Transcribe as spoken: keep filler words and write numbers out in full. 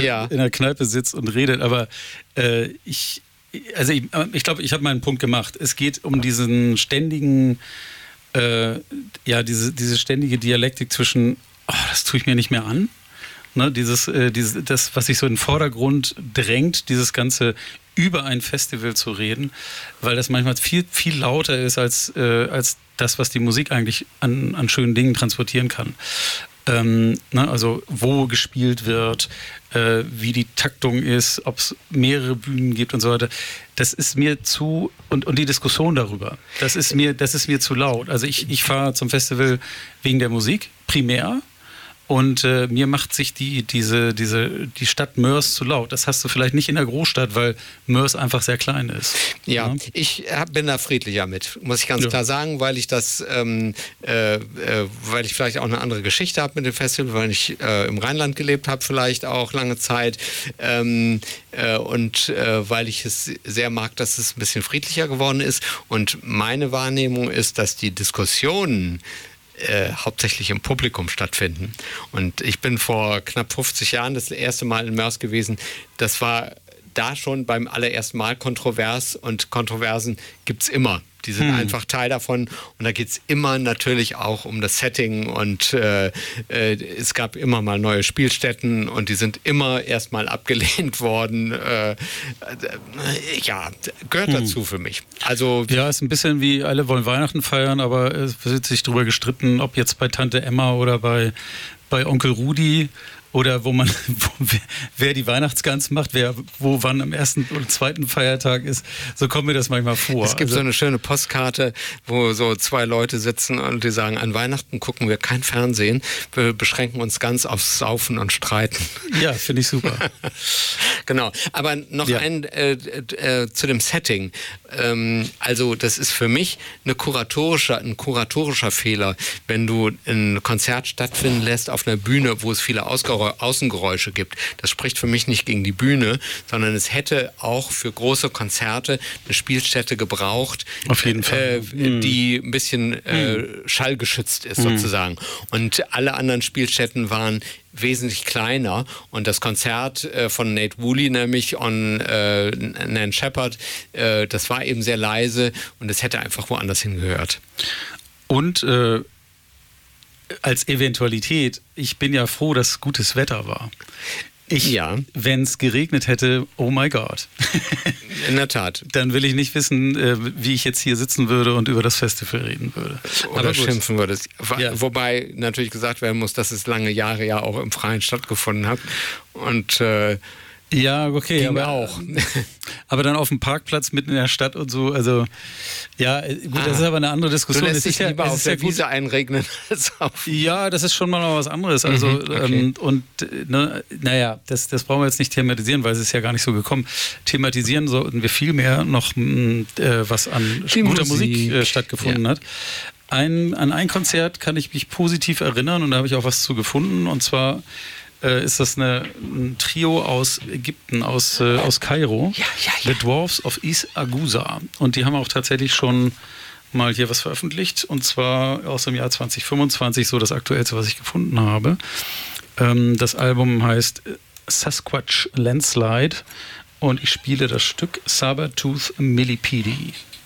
ja. in der Kneipe sitzt und redet. Aber äh, ich, also ich, ich glaube, ich habe meinen Punkt gemacht. Es geht um diesen ständigen, äh, ja, diese, diese ständige Dialektik zwischen, oh, das tue ich mir nicht mehr an. Ne, dieses, äh, dieses, das, was sich so in den Vordergrund drängt, dieses ganze über ein Festival zu reden, weil das manchmal viel, viel lauter ist als, äh, als das, was die Musik eigentlich an, an schönen Dingen transportieren kann. Ähm, ne, also wo gespielt wird, äh, wie die Taktung ist, ob es mehrere Bühnen gibt und so weiter. Das ist mir zu, und, und die Diskussion darüber, das ist mir, das ist mir zu laut. Also ich, ich fahre zum Festival wegen der Musik, primär. Und äh, mir macht sich die, diese, diese, die Stadt Moers zu laut. Das hast du vielleicht nicht in der Großstadt, weil Moers einfach sehr klein ist. Ja, ja. ich hab, bin da friedlicher mit, muss ich ganz ja. klar sagen, weil ich das, ähm, äh, äh, weil ich vielleicht auch eine andere Geschichte habe mit dem Festival, weil ich äh, im Rheinland gelebt habe, vielleicht auch lange Zeit. Ähm, äh, und äh, weil ich es sehr mag, dass es ein bisschen friedlicher geworden ist. Und meine Wahrnehmung ist, dass die Diskussionen Äh, hauptsächlich im Publikum stattfinden. Und ich bin vor knapp fünfzig Jahren das erste Mal in Moers gewesen. Das war da schon beim allerersten Mal kontrovers, und Kontroversen gibt es immer. Die sind hm. einfach Teil davon, und da geht es immer natürlich auch um das Setting, und äh, äh, es gab immer mal neue Spielstätten, und die sind immer erstmal abgelehnt worden. Äh, äh, ja, gehört hm. dazu für mich. Also ja, ist ein bisschen wie alle wollen Weihnachten feiern, aber es wird sich darüber gestritten, ob jetzt bei Tante Emma oder bei, bei Onkel Rudi. Oder wo man, wo, wer die Weihnachtsgans macht, wer wo wann am ersten oder zweiten Feiertag ist, so kommt mir das manchmal vor. Es gibt also, so eine schöne Postkarte, wo so zwei Leute sitzen und die sagen, an Weihnachten gucken wir kein Fernsehen, wir beschränken uns ganz aufs Saufen und Streiten. Ja, finde ich super. Genau, aber noch ja. ein äh, äh, zu dem Setting. Ähm, also das ist für mich eine kuratorische, ein kuratorischer Fehler, wenn du ein Konzert stattfinden lässt auf einer Bühne, wo es viele Ausgaben Außengeräusche gibt. Das spricht für mich nicht gegen die Bühne, sondern es hätte auch für große Konzerte eine Spielstätte gebraucht, auf jeden Fall. Äh, die ein bisschen äh, schallgeschützt ist, mm. sozusagen. Und alle anderen Spielstätten waren wesentlich kleiner, und das Konzert äh, von Nate Woolley, nämlich on äh, Nan Shepard, äh, das war eben sehr leise, und es hätte einfach woanders hingehört. Und äh als Eventualität, ich bin ja froh, dass gutes Wetter war. Ich, ja. Wenn es geregnet hätte, oh my God. In der Tat. Dann will ich nicht wissen, wie ich jetzt hier sitzen würde und über das Festival reden würde. Oder schimpfen würde. Ja. Wobei natürlich gesagt werden muss, dass es lange Jahre ja auch im Freien stattgefunden hat. Und äh, ja, okay, ging aber auch. Aber dann auf dem Parkplatz mitten in der Stadt und so, also ja, gut, ah, das ist aber eine andere Diskussion. Du lässt es dich lieber ja, auf der Wiese einregnen als auf... Ja, das ist schon mal noch was anderes. Also mhm, okay. ähm, und ne, naja, das, das brauchen wir jetzt nicht thematisieren, weil es ist ja gar nicht so gekommen. Thematisieren sollten wir viel mehr noch, äh, was an Die guter Musik, Musik äh, stattgefunden ja. hat. Ein, an ein Konzert kann ich mich positiv erinnern, und da habe ich auch was zu gefunden, und zwar Äh, ist das eine, ein Trio aus Ägypten, aus, äh, aus Kairo, ja, ja, ja. The Dwarfs of Is Agusa. Und die haben auch tatsächlich schon mal hier was veröffentlicht, und zwar aus dem Jahr zwanzig fünfundzwanzig, so das aktuellste, was ich gefunden habe. Ähm, das Album heißt Sasquatch Landslide, und ich spiele das Stück Sabertooth Millipede.